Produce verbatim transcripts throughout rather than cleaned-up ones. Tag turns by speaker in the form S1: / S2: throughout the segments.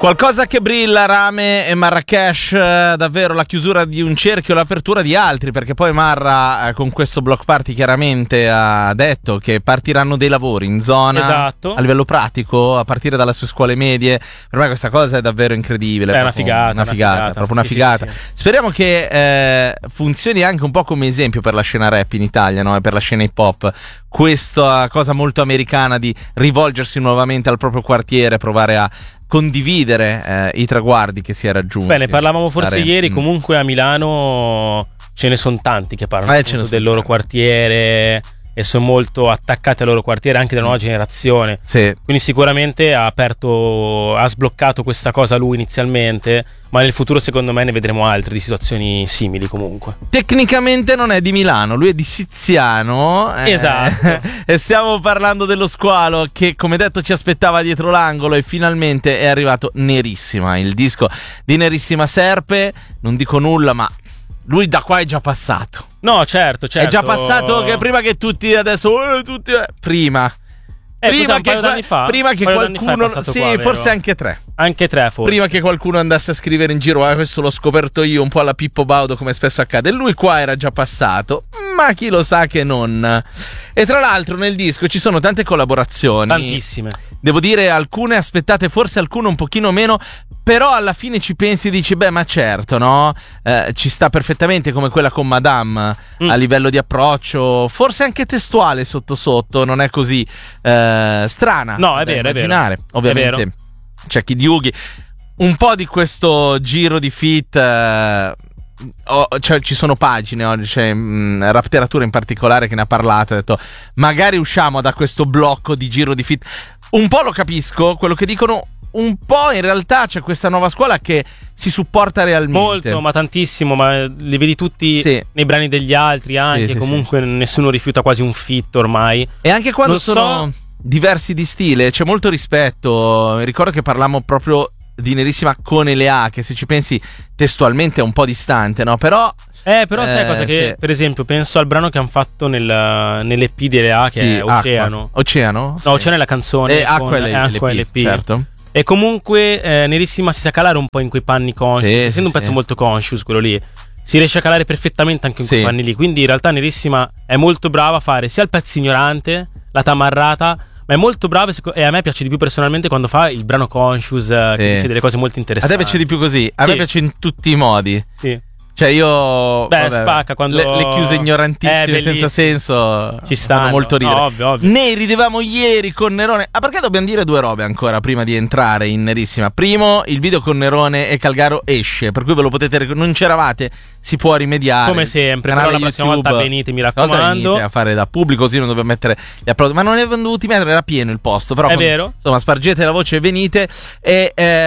S1: Qualcosa che brilla, Rame e Marrakesh, eh, davvero la chiusura di un cerchio, l'apertura di altri, perché poi Marra eh, con questo block party chiaramente ha detto che partiranno dei lavori in zona,
S2: esatto,
S1: a livello pratico, a partire dalle sue scuole medie. Per me questa cosa è davvero incredibile.
S2: È una figata,
S1: una figata,
S2: figata.
S1: proprio una
S2: sì,
S1: figata.
S2: Sì, sì.
S1: Speriamo che eh, funzioni anche un po' come esempio per la scena rap in Italia, no? E per la scena hip hop. Questa cosa molto americana di rivolgersi nuovamente al proprio quartiere, provare a condividere eh, i traguardi che si è raggiunti.
S2: Bene, parlavamo forse
S1: Dare...
S2: ieri,
S1: mm.
S2: comunque a Milano ce ne sono tanti che parlano
S1: eh,
S2: del loro
S1: tanti.
S2: quartiere e sono molto attaccati al loro quartiere, anche della nuova generazione.
S1: Sì.
S2: Quindi sicuramente ha aperto, ha sbloccato questa cosa lui inizialmente, ma nel futuro secondo me ne vedremo altre di situazioni simili comunque.
S1: Tecnicamente non è di Milano, lui è di Siziano. eh,
S2: Esatto.
S1: E stiamo parlando dello squalo che, come detto, ci aspettava dietro l'angolo e finalmente è arrivato Nerissima, il disco di Nerissima Serpe. Non dico nulla, ma lui da qua è già passato.
S2: No, certo, certo.
S1: È già passato che prima che tutti adesso eh, tutti, eh, prima
S2: eh,
S1: prima, che,
S2: qua, fa?
S1: prima che qualcuno sì,
S2: qua,
S1: forse
S2: vero?
S1: anche tre.
S2: Anche tre forse.
S1: Prima che qualcuno andasse a scrivere in giro ah, questo l'ho scoperto io, un po' alla Pippo Baudo come spesso accade. Lui qua era già passato, ma chi lo sa che non. E tra l'altro nel disco ci sono tante collaborazioni.
S2: Tantissime. Devo
S1: dire alcune aspettate, forse alcune un pochino meno, però alla fine ci pensi e dici beh ma certo, no? Eh, ci sta perfettamente, come quella con Madame, mm. a livello di approccio, forse anche testuale sotto sotto, non è così eh, strana.
S2: No, è vero,
S1: immaginare.
S2: è vero.
S1: Ovviamente
S2: è vero.
S1: c'è Kid Yugi. Un po' di questo giro di feat eh, oh, cioè, ci sono pagine oggi, c'è mh, Rapteratura in particolare che ne ha parlato, ha detto magari usciamo da questo blocco di giro di feat. Un po' lo capisco, quello che dicono, un po' in realtà c'è questa nuova scuola che si supporta realmente.
S2: Molto, ma tantissimo, ma li vedi tutti
S1: sì.
S2: nei brani degli altri anche,
S1: sì, sì,
S2: comunque
S1: sì.
S2: nessuno rifiuta quasi un fit ormai.
S1: E anche quando
S2: Lo
S1: sono
S2: so...
S1: diversi di stile c'è molto rispetto. Mi ricordo che parlammo proprio di Nerissima con Elea, che se ci pensi testualmente è un po' distante, no? Però
S2: Eh, però sai
S1: eh,
S2: cosa che,
S1: sì.
S2: per esempio, penso al brano che hanno fatto nel, nell'E P di Elea, che
S1: sì,
S2: è Oceano.
S1: Acqua. Oceano?
S2: No,
S1: sì.
S2: Oceano è la canzone.
S1: E Acqua è
S2: l'E P,
S1: certo.
S2: E comunque eh, Nerissima si sa calare un po' in quei panni conscious,
S1: sì,
S2: essendo
S1: sì,
S2: un pezzo
S1: sì.
S2: molto conscious quello lì. Si riesce a calare perfettamente anche in
S1: sì.
S2: quei panni lì. Quindi in realtà Nerissima è molto brava a fare sia il pezzo ignorante, la tamarrata, ma è molto brava e a me piace di più personalmente quando fa il brano conscious, che
S1: sì.
S2: dice delle cose molto interessanti.
S1: A te piace di più così? A
S2: sì.
S1: me piace in tutti i modi.
S2: Sì.
S1: Cioè io
S2: Beh,
S1: vabbè,
S2: spacca quando
S1: le, le chiuse ignorantissime
S2: eh,
S1: senza senso
S2: ci stanno,
S1: fanno molto ridere.
S2: No, ovvio, ovvio.
S1: Ne ridevamo ieri con Nerone. Ah, perché dobbiamo dire due robe ancora prima di entrare in Nerissima? Primo, il video con Nerone e Calgaro esce, per cui ve lo potete ricordare. Non c'eravate, si può rimediare.
S2: Come sempre, però
S1: Canale
S2: la prossima
S1: YouTube.
S2: volta venite, mi
S1: Volta
S2: raccomando.
S1: venite a fare da pubblico, così non dobbiamo mettere gli applaudi. Ma non ne avevano dovuti mettere, era pieno il posto. Però
S2: è
S1: quando,
S2: vero.
S1: Insomma, spargete la voce e venite. E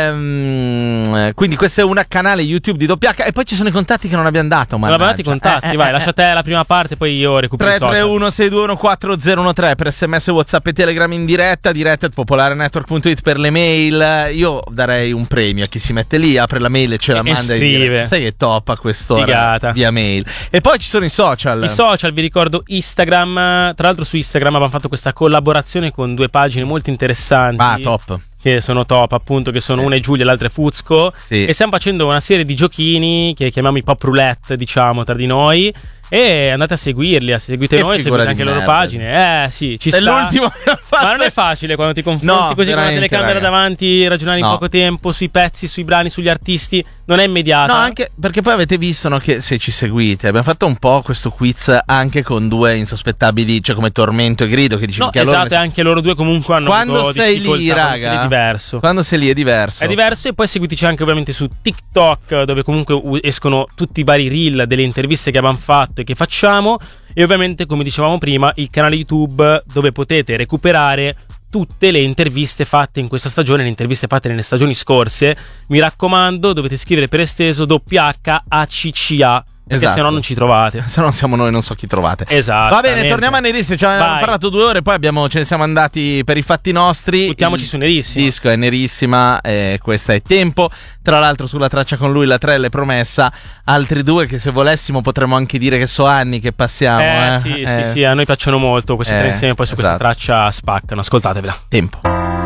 S1: ehm, quindi questo è un canale YouTube di doppia H. E poi ci sono i contatti che non abbiamo dato.
S2: Non abbiamo dato i contatti,
S1: eh, eh,
S2: vai,
S1: eh,
S2: lascia te la prima parte, poi io recupero i
S1: tre tre
S2: social.
S1: uno sei due uno quattro zero uno tre per sms, whatsapp e telegram in diretta, diretta at popolare network punto it per le mail. Io darei un premio a chi si mette lì, apre la mail e ce la
S2: E
S1: manda in
S2: scrive.
S1: diretta. Sai che top a quest'ora
S2: Figata.
S1: via mail. E poi ci sono i social.
S2: I social, vi ricordo Instagram. Tra l'altro su Instagram abbiamo fatto questa collaborazione con due pagine molto interessanti.
S1: Ah, top.
S2: Che sono top, appunto, che sono
S1: sì.
S2: una è Giulia e l'altra è Fuzco.
S1: Sì.
S2: E stiamo facendo una serie di giochini che chiamiamo i pop roulette, diciamo, tra di noi. E andate a seguirli, seguite
S1: Che
S2: noi,
S1: figura
S2: seguite anche
S1: di
S2: le loro
S1: merda.
S2: pagine. Eh sì, ci
S1: È
S2: sta.
S1: l'ultimo che ha fatto.
S2: Ma non è facile quando ti confronti
S1: No,
S2: così con la
S1: veramente,
S2: telecamera
S1: raga.
S2: davanti, ragionare
S1: No.
S2: in poco tempo sui pezzi, sui brani, sugli artisti. Non è immediata.
S1: No, anche perché poi avete visto, no, che se ci seguite abbiamo fatto un po' questo quiz anche con due insospettabili, cioè come Tormento e Grido, che dicevano
S2: No,
S1: che allora
S2: esatto, e anche loro due comunque hanno
S1: quando
S2: avuto
S1: sei lì,
S2: difficoltà, quando sei
S1: raga,
S2: lì è diverso.
S1: Quando sei lì è diverso.
S2: È diverso. E poi seguiteci anche ovviamente su TikTok, dove comunque u- escono tutti i vari reel delle interviste che abbiamo fatto e che facciamo. E ovviamente, come dicevamo prima, il canale YouTube dove potete recuperare tutte le interviste fatte in questa stagione, le interviste fatte nelle stagioni scorse. Mi raccomando, dovete scrivere per esteso W H A C C A, perché
S1: Esatto.
S2: se no non ci trovate.
S1: Se no siamo noi, non so chi trovate.
S2: Esatto.
S1: Va bene, torniamo a Nerissima. Ci abbiamo
S2: Vai.
S1: parlato due ore, poi abbiamo, ce ne siamo andati per i fatti nostri.
S2: Buttiamoci
S1: Il
S2: su Nerissima.
S1: disco è Nerissima, e questa è Tempo. Tra l'altro sulla traccia con lui la tre è Promessa. Altri due che se volessimo potremmo anche dire che so anni che passiamo.
S2: Eh,
S1: eh
S2: sì,
S1: eh.
S2: sì, sì, a noi piacciono molto questi
S1: Eh,
S2: tre insieme, poi su
S1: esatto.
S2: questa traccia spaccano. Ascoltatevela.
S1: Tempo.